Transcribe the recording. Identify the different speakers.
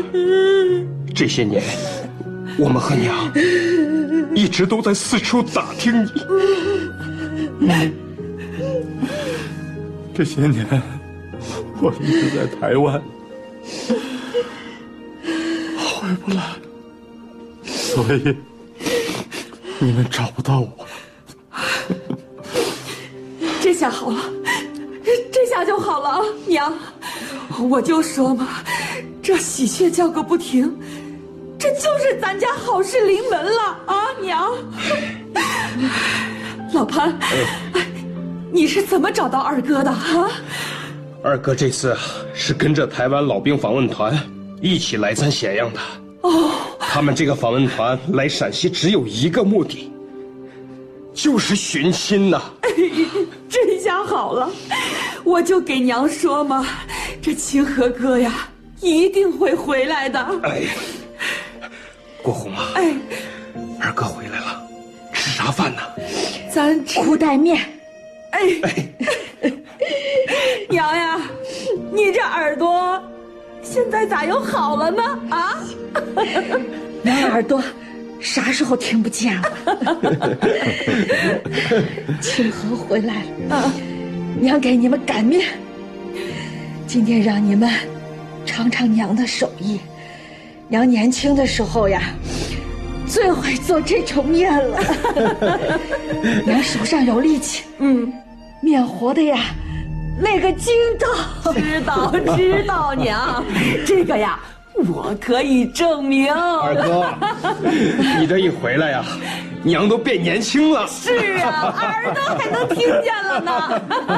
Speaker 1: 这些年，我们和娘一直都在四处打听你。
Speaker 2: 这些年，我一直在台湾，回不来，所以你们找不到我。
Speaker 3: 这下好了，这下就好了啊，娘！我就说嘛，这喜鹊叫个不停，这就是咱家好事临门了啊，娘！老潘，你是怎么找到二哥的啊？
Speaker 1: 二哥这次是跟着台湾老兵访问团一起来咱咸阳的。
Speaker 3: 哦，
Speaker 1: 他们这个访问团来陕西只有一个目的，就是寻亲呐。
Speaker 3: 这下好了，我就给娘说嘛，这清河哥呀，一定会回来的。
Speaker 1: 哎，国红啊，
Speaker 3: 哎，
Speaker 1: 二哥回来了，吃啥饭呢？
Speaker 3: 咱
Speaker 4: 裤带面。
Speaker 3: 哎，娘呀，你这耳朵现在咋又好了呢？啊，
Speaker 4: 娘耳朵啥时候听不见了？清河回来了，娘给你们擀面，今天让你们尝尝娘的手艺。娘年轻的时候呀，最会做这种面了。娘手上有力气，面和的呀，那个筋道。
Speaker 3: 知道，娘，这个呀，我可以证明。
Speaker 1: 二哥，你这一回来呀，娘都变年轻了。
Speaker 3: 是啊，耳朵还能听见了呢。